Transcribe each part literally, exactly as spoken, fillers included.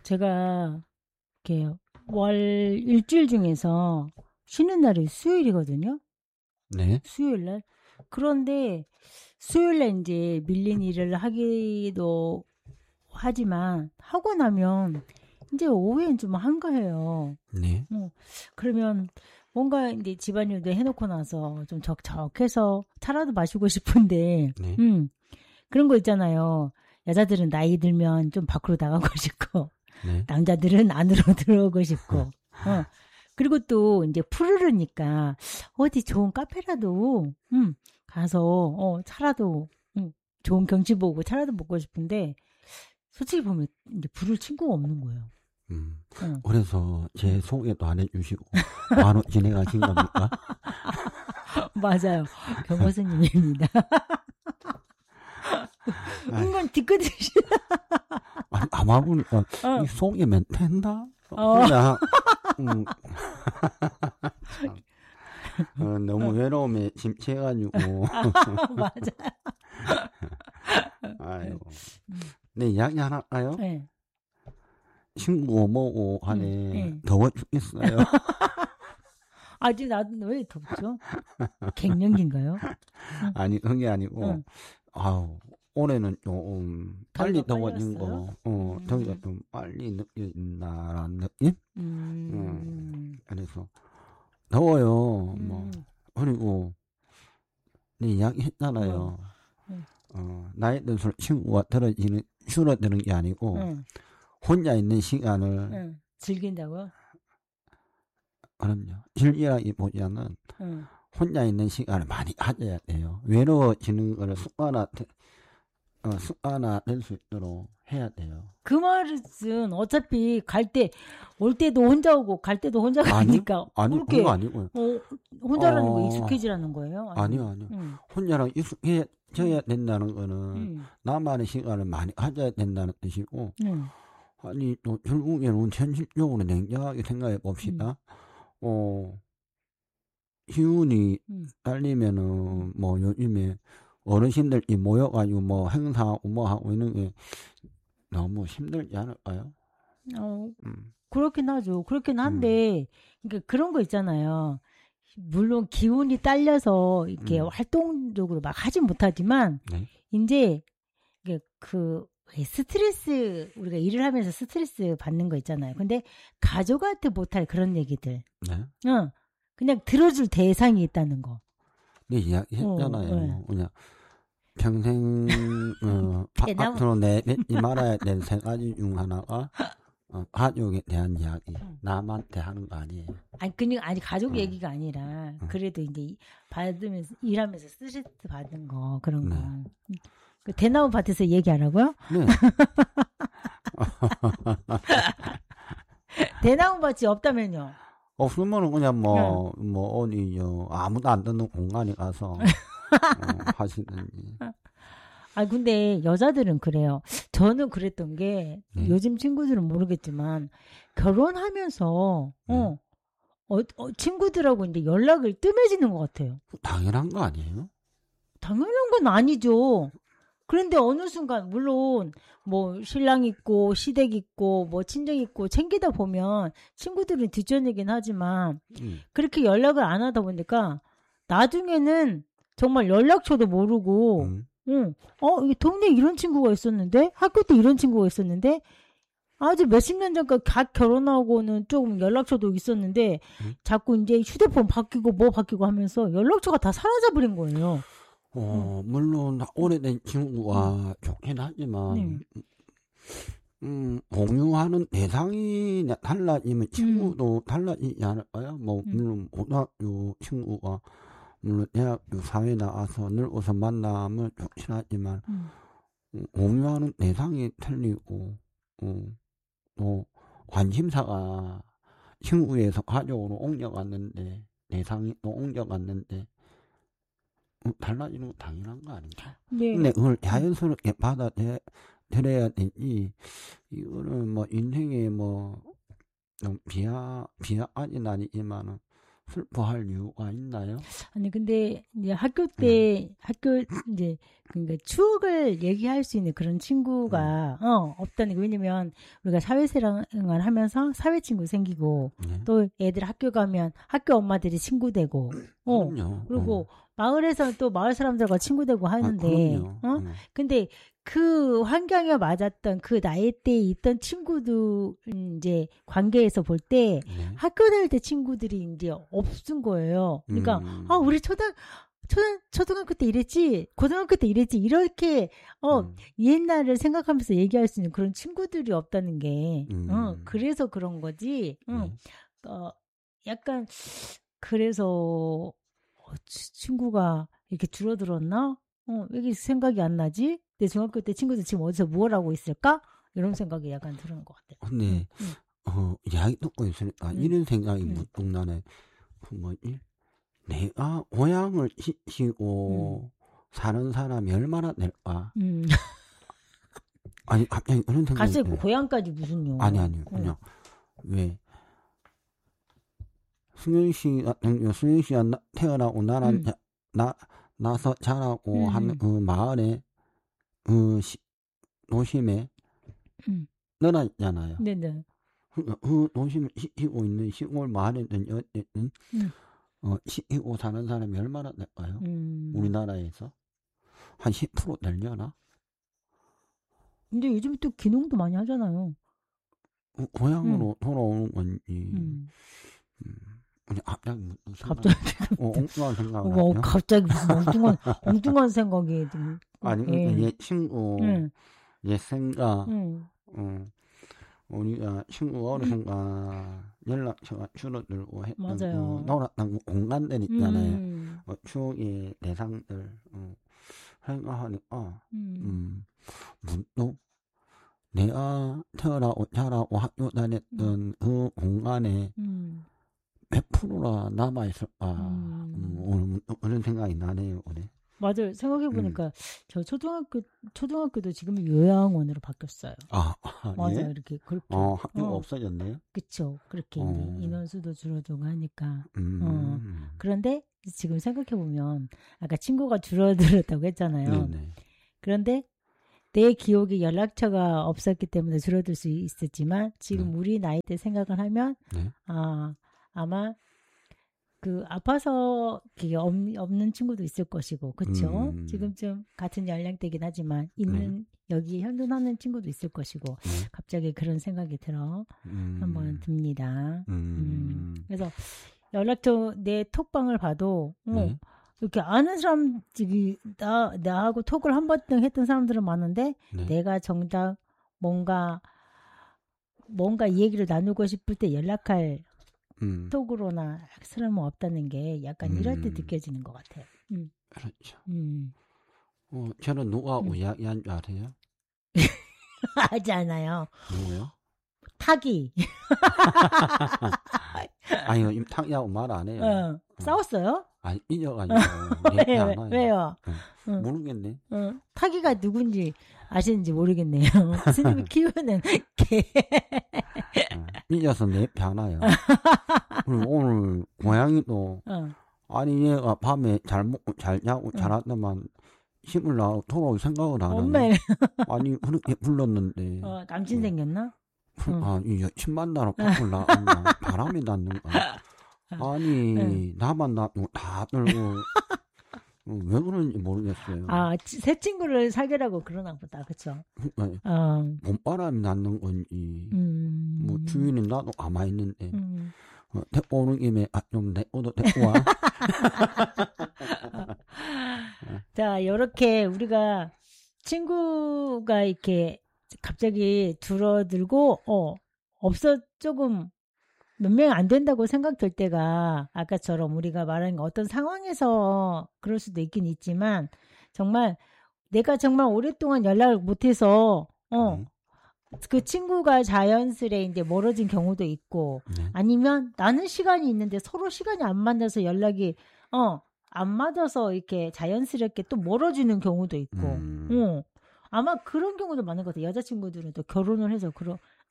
제가 이렇게 월 일주일 중에서 쉬는 날이 수요일이거든요. 네. 수요일 날. 그런데 수요일 날 이제 밀린 일을 하기도 하지만 하고 나면 이제 오후엔 좀 한가해요. 네. 어, 그러면 뭔가 이제 집안일도 해놓고 나서 좀 적적해서 차라도 마시고 싶은데, 네. 음, 그런 거 있잖아요. 여자들은 나이 들면 좀 밖으로 나가고 싶고, 네. 남자들은 안으로 들어오고 싶고, 어. 그리고 또 이제 푸르르니까 어디 좋은 카페라도, 음, 가서, 어, 차라도, 음, 좋은 경치 보고 차라도 먹고 싶은데, 솔직히 보면 이제 부를 친구가 없는 거예요. 음. 어. 그래서 제 소개도 안 해주시고 바로 진행하신 겁니까? 맞아요. 경호스님입니다. 은근 뒤끝이시. 아니, 아마 보니까 어. 이 소개면 된다? 어. 그냥, 음. 어, 너무 외로움에 심취해가지고. 맞아요. 아이고. 네, 이야기 하나 할까요? 네. 친구 뭐고 하네. 응, 응. 더워 죽겠어요. 아직 나도 왜 덥죠? 갱년기인가요? 응. 아니, 그게 아니고, 응. 아우, 올해는 좀 빨리 더위가 더워진 빨리 거, 어, 음. 더위가 좀 빨리 느껴진다라는 느낌? 음. 음, 그래서, 더워요. 음. 뭐, 그리고, 네, 이야기 했잖아요. 응. 어, 나이 들수록 친구가 들어지는, 줄어드는 게 아니고, 응. 혼자 있는 시간을, 응. 즐긴다고요? 그럼요. 즐기라기보다는, 응. 혼자 있는 시간을 많이 가져야 돼요. 외로워지는 거를 습관화, 어, 습관화 될 수 있도록 해야 돼요. 그 말은 어차피 갈 때, 올 때도 혼자 오고 갈 때도 혼자 가니까. 아니, 그렇게 그런 거 아니고요. 어, 혼자라는 어, 거 익숙해지라는 거예요? 아니요, 아니요. 응. 혼자랑 익숙해져야 된다는 거는 응. 나만의 시간을 많이 가져야 된다는 뜻이고, 응. 아니, 또 결국에는 현실적으로 냉정하게 생각해 봅시다. 어, 기운이 응. 딸리면은, 뭐, 요즘에 어르신들이 모여가지고 뭐 행사하고 뭐 하고 있는 게 너무 힘들지 않을까요? 어, 음. 그렇긴 하죠. 그렇긴 음. 한데, 그러니까 그런 거 있잖아요. 물론 기운이 딸려서 이렇게 음. 활동적으로 막 하진 못하지만, 네. 이제 이게 그 왜 스트레스, 우리가 일을 하면서 스트레스 받는 거 있잖아요. 근데 가족한테 못할 그런 얘기들. 네. 어, 그냥 들어줄 대상이 있다는 거. 네, 이야기 했잖아요. 어, 네. 그냥 평생, 어, 대나무- 바깥으로 내뱉지 말아야 될 세 가지 중 하나가, 어, 가족에 대한 이야기. 남한테 하는 거 아니에요. 아니, 그냥, 아니, 가족 어. 얘기가 아니라, 그래도 이제 이- 받으면서, 일하면서 스트레스 받은 거, 그런 거. 네. 그 대나무 밭에서 얘기하라고요? 네. 대나무 밭이 없다면요? 없으면은 그냥 뭐, 뭐, 어디, 저, 아무도 안 듣는 공간에 가서, 어, 하시든지. 아, 근데 여자들은 그래요. 저는 그랬던 게, 네. 요즘 친구들은 모르겠지만, 결혼하면서, 네. 어, 어, 어, 친구들하고 이제 연락을 뜸해지는 것 같아요. 당연한 거 아니에요? 당연한 건 아니죠. 그런데 어느 순간, 물론, 뭐, 신랑 있고, 시댁 있고, 뭐, 친정 있고, 챙기다 보면, 친구들은 뒷전이긴 하지만, 음. 그렇게 연락을 안 하다 보니까, 나중에는 정말 연락처도 모르고, 음. 응, 어, 이 동네에 이런 친구가 있었는데, 학교 때 이런 친구가 있었는데, 아주 몇십 년 전까지 갓 결혼하고는 조금 연락처도 있었는데, 음. 자꾸 이제 휴대폰 바뀌고 뭐 바뀌고 하면서 연락처가 다 사라져버린 거예요. 어, 물론, 오래된 친구가 좋긴 하지만, 네. 음, 공유하는 대상이 달라지면 친구도 달라지지 않을까요? 뭐, 음. 물론, 고등학교 친구가, 물론, 대학교 사회 나와서 늙어서 만나면 좋긴 하지만, 음. 음, 공유하는 대상이 틀리고, 어, 또, 관심사가 친구에서 가족으로 옮겨갔는데, 대상이 또 옮겨갔는데, 어, 달라지는 건 당연한 거 아닌가? 네. 근데 그걸 자연스럽게 받아들여야 되지, 이거는 뭐, 인생에 뭐, 좀 비하, 비하까지는 아니지만은, 슬퍼할 이유가 있나요? 아니 근데 이제 학교 때 음. 학교 이제 그러니까 추억을 얘기할 수 있는 그런 친구가 음. 어 없다는 게 왜냐면 우리가 사회생활 하면서 사회 친구 생기고 네. 또 애들 학교 가면 학교 엄마들이 친구 되고 어 그럼요. 그리고 어. 마을에서 또 마을 사람들과 친구 되고 하는데 아, 어 음. 근데 그 환경에 맞았던 그 나이 때 있던 친구들 이제 관계에서 볼 때 네. 학교 다닐 때 친구들이 이제 없은 거예요. 그러니까 음. 아 우리 초등 초등 초등학교 때 이랬지, 고등학교 때 이랬지 이렇게 어 음. 옛날을 생각하면서 얘기할 수 있는 그런 친구들이 없다는 게 음. 어 그래서 그런 거지. 응. 음. 어 약간 그래서 어, 친구가 이렇게 줄어들었나? 어, 왜 이렇게 생각이 안 나지? 내 중학교 때 친구들 지금 어디서 뭘 하고 있을까? 이런 생각이 약간 드는 것 같아요. 근데, 응, 응. 어, 이야기 듣고 있으니까 응. 이런 생각이 응. 문득 나네. 뭐지? 내가 고향을 시키고 응. 사는 사람이 얼마나 될까? 응. 아니, 갑자기 그런 생각이 갑자기 고향까지 무슨요? 아니, 아니요. 그냥, 응. 왜, 승윤 씨 같은 경우, 승윤 씨가 나, 태어나고 나란, 응. 나, 나서 자라고 응. 한 그 마을에, 그, 시, 도심에, 응. 늘어났잖아요. 네네. 그 도심을 시키고 있는 시골 마을에는 여튼 음. 어, 시키고 사는 사람이 얼마나 될까요? 음. 우리나라에서 한 십 퍼센트 되려나? 근데 요즘 또 귀농도 많이 하잖아요. 어, 고향으로 음. 돌아오는 건지 음. 음. 그냥 갑자기 갑자기 어, 엉뚱한 생각을 어, 하네요. 갑자기 무슨 엉뚱한 엉뚱한 생각이 좀 아니 예. 옛 친구 음. 옛 생각 음. 음. 우리가 친구 어르신과 연락처가 줄어들고 했던 그 놀았던 공간들 있잖아요. 음. 어, 추억의 대상들 어, 생각하니까 음. 음, 문득 내가 태어나고 자라고 학교 다녔던 음. 그 공간에 음. 백 퍼센트나 남아있을까 음. 음, 오늘 문득 그런 생각이 나네요. 오늘. 맞아요. 생각해보니까, 음. 저 초등학교, 초등학교도 지금 요양원으로 바뀌었어요. 아, 아 맞아요. 예? 이렇게, 그렇게. 어, 학교가 어. 없어졌네요? 그쵸. 그렇게, 어. 이제, 인원수도 줄어들고 하니까. 음. 어. 그런데, 지금 생각해보면, 아까 친구가 줄어들었다고 했잖아요. 네네. 그런데, 내 기억에 연락처가 없었기 때문에 줄어들 수 있었지만, 지금 네. 우리 나이 때 생각을 하면, 네. 아, 아마, 그 아파서 없, 없는 친구도 있을 것이고 그렇죠. 음. 지금쯤 같은 연령대긴 하지만 있는 네. 여기 현존하는 친구도 있을 것이고 네. 갑자기 그런 생각이 들어 음. 한번 듭니다. 음. 음. 그래서 연락처 내 톡방을 봐도 어, 네. 이렇게 아는 사람 저기 나 나하고 톡을 한 번 했던 사람들은 많은데 네. 내가 정작 뭔가 뭔가 이 얘기를 나누고 싶을 때 연락할 음. 톡으로나 사람은 없다는 게 약간 음. 이럴 때 느껴지는 것 같아요. 음. 그렇죠. 음. 어, 저는 누가 음. 이야기한 줄 아세요? 하지 않아요. 누구요? 타기. 아니요, 타기하고 말 안 해요. 어. 어. 싸웠어요? 아니, 인여가지고. 왜, 왜, 왜요? 응. 응. 모르겠네. 응. 타기가 누군지 아시는지 모르겠네요. 스님이 키우는 개. 삐져서 내 변화요. 그리고 오늘 고양이도 어. 아니 얘가 밤에 잘 먹고 잘 자고 응. 잘하더만 힘을 나고 돌아올 생각을 안 하네. 아니 그렇게 불렀는데. 어, 남친 어. 생겼나? 응. 아, 이 여친 만나러 밖을 나갔나 바람이 났는가. 아니 응. 나만 놔두고 다 들고. 왜 그런지 모르겠어요. 아, 새 친구를 사귀라고 그러나 보다, 그쵸? 네. 어. 봄바람이 났는 건지, 음. 뭐, 주인은 나도 가만히 있는데, 음. 어, 데리고 오는 김에, 아, 좀 데리고도 데리고 와. 자, 요렇게 우리가 친구가 이렇게 갑자기 줄어들고, 어, 없어, 조금, 몇 명 안 된다고 생각될 때가 아까처럼 우리가 말한 어떤 상황에서 그럴 수도 있긴 있지만 정말 내가 정말 오랫동안 연락을 못해서 어, 그 친구가 자연스레 이제 멀어진 경우도 있고 네. 아니면 나는 시간이 있는데 서로 시간이 안 맞아서 연락이 어, 안 맞아서 이렇게 자연스럽게 또 멀어지는 경우도 있고 음. 어, 아마 그런 경우도 많은 것 같아요. 여자친구들은 또 결혼을 해서 그런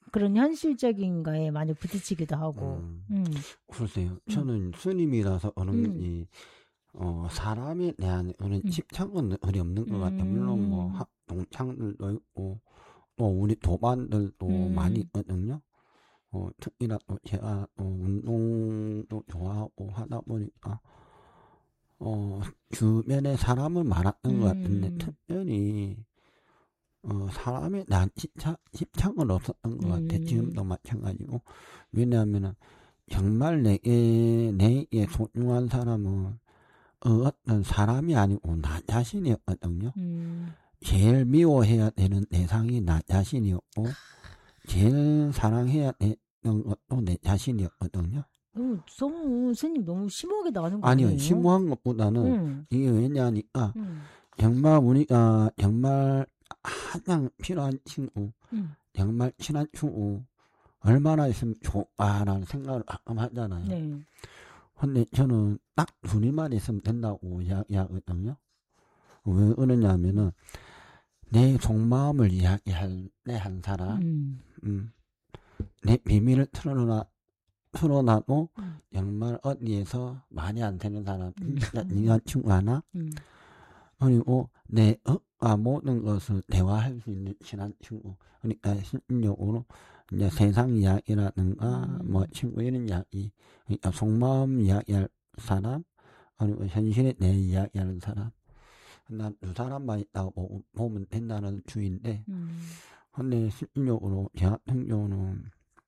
그런 현실적인 거에 많이 부딪히기도 하고. 음, 음. 글쎄요. 저는 스님이라서 어느 음. 이 어, 사람에 대한 어느 음. 집착은 어리 없는 것 같아요. 물론 뭐 음. 하, 동창들도 있고 또 우리 도반들도 음. 많이 있거든요. 어, 특히나 또 제가 어, 운동도 좋아하고 하다 보니까 어, 주변에 사람을 많았던 것 같은데 음. 특별히 어, 사람에 대한 집착, 집착은 없었던 것 같아. 음. 지금도 마찬가지고. 왜냐하면은 정말 내게 내게 소중한 사람은 어떤 사람이 아니고 나 자신이었거든요. 음. 제일 미워해야 되는 대상이 나 자신이었고 제일 사랑해야 되는 것도 내 자신이었거든요. 너무, 너무 스님 너무 심오하게 나가는 거 아니요, 아니에요? 심오한 것보다는 음. 이게 왜냐니까 음. 정말 우리가 정말 가장 필요한 친구, 음. 정말 친한 친구 얼마나 있으면 좋아라는 생각을 가끔 하잖아요. 네. 근데 저는 딱 둘이만 있으면 된다고 이야기하거든요. 왜 그러냐면은 내 속마음을 이야기할 내 한 사람, 음. 음, 내 비밀을 털어놔, 털어놔도 음. 정말 어디에서 많이 안 되는 사람, 음. 진짜 인간 친구 하나, 음. 그리고 내 억과 모든 것을 대화할 수 있는 친한 친구. 그러니까 심적으로 이제 세상 이야기라든가 음. 뭐 친구 이런 이야기, 그러니까 속마음 이야기할 사람, 그리고 현실에 내 이야기하는 사람. 난 두 사람만 있다고 보면 된다는 주의인데, 음. 근데 심적으로 제 같은 경우는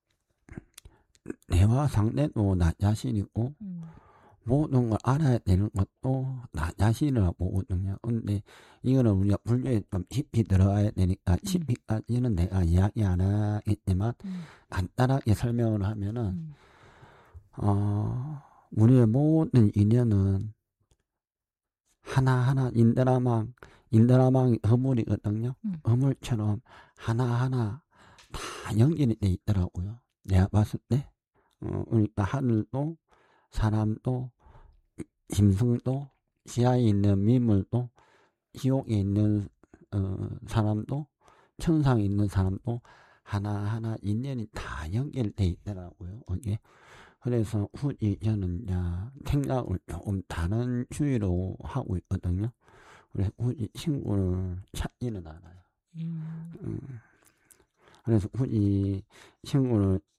대화 상대도 나 자신이고 음. 모든 걸 알아야 되는 것도 나 자신이라고 보거든요. 근데 이거는 우리가 불교에 좀 깊이 들어가야 되니까 깊이까지는 내가 이야기 안 하겠지만 음. 간단하게 설명을 하면은 음. 어, 우리의 모든 인연은 하나하나 인드라망, 인드라망이 허물이거든요. 음. 허물처럼 하나하나 다 연결이 돼 있더라고요. 내가 봤을 때. 어, 그러니까 하늘도, 사람도, 짐승도, 지하에 있는 미물도, 지옥에 있는 어, 사람도, 천상에 있는 사람도 하나하나 인연이 다 연결돼 있더라고요. 이게. 그래서 후지 저는 이제 생각을 조금 다른 주의로 하고 있거든요. 그래서 후지 친구를 찾지는 않아요. 음. 음. 그래서 후지 친구를